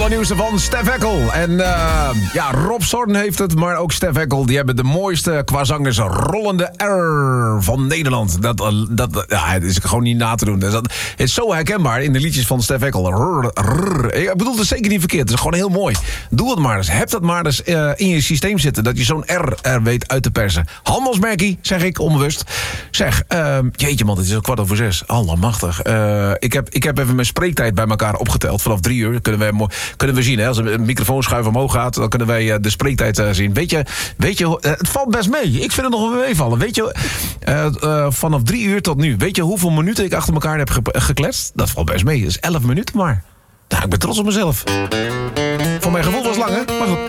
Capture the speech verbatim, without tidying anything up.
allernieuwste van Stef Eckel. En uh, ja, Rob Zorn heeft het, maar ook Stef Eckel. Die hebben de mooiste, qua zangers, rollende R van Nederland. Dat, dat, ja, het is gewoon niet na te doen. Dat, het is zo herkenbaar in de liedjes van Stef Eckel. Rrr, rrr. Ik bedoel, het is zeker niet verkeerd. Het is gewoon heel mooi. Doe het maar eens. Heb dat maar eens uh, in je systeem zitten. Dat je zo'n R er weet uit te persen. Handelsmerkie, zeg ik, onbewust. Zeg, uh, jeetje man, het is al kwart over zes. Allemachtig. Uh, ik, heb, ik heb even mijn spreektijd bij elkaar opgeteld. Vanaf drie uur kunnen we, kunnen we zien. Hè? Als een microfoonschuif omhoog gaat, dan kunnen wij uh, de spreektijd uh, zien. Weet je, weet je uh, het valt best mee. Ik vind het nog wel meevallen. Weet je, uh, uh, vanaf drie uur tot nu. Weet je hoeveel minuten ik achter elkaar heb ge- gekletst? Dat valt best mee. Dat is elf minuten maar. Nou, ik ben trots op mezelf. Voor mijn gevoel was het lang, hè? Maar goed.